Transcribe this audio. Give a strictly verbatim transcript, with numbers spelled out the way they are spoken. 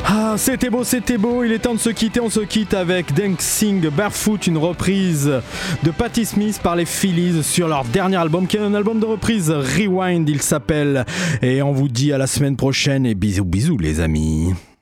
Ah, c'était beau, c'était beau, il est temps de se quitter, on se quitte avec Dancing Barefoot, une reprise de Patti Smith par les Phillies sur leur dernier album, qui est un album de reprise, Rewind il s'appelle, et on vous dit à la semaine prochaine, et bisous bisous les amis.